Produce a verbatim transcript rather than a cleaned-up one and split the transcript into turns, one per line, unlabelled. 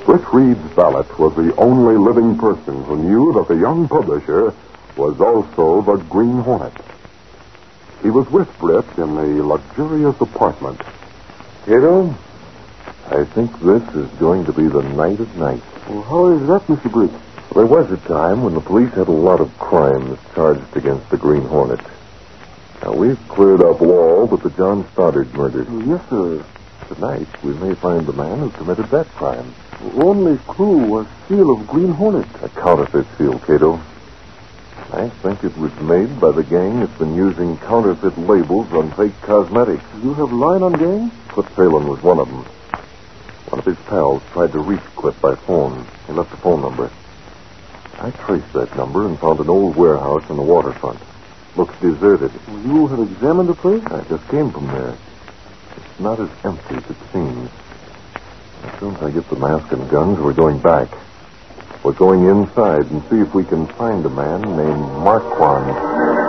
Rich Reed's valet was the only living person who knew that the young publisher was also the Green Hornet. He was with Britt in a luxurious apartment.
Cato, I think this is going to be the night of nights.
Well, how is that, Mister Britt?
There was a time when the police had a lot of crimes charged against the Green Hornet. Now, we've cleared up all but the John Stoddard murder.
Oh, yes, sir.
Tonight, we may find the man who committed that crime.
The only clue was seal of Green Hornet.
A counterfeit seal, Cato. I think it was made by the gang that's been using counterfeit labels on fake cosmetics.
You have line on gang?
Clip Phelan was one of them. One of his pals tried to reach Clip by phone. He left a phone number. I traced that number and found an old warehouse on the waterfront. Looks deserted.
Well, you have examined the place?
I just came from there. It's not as empty as it seems. As soon as I get the mask and guns, we're going back. We're going inside and see if we can find a man named Marquand.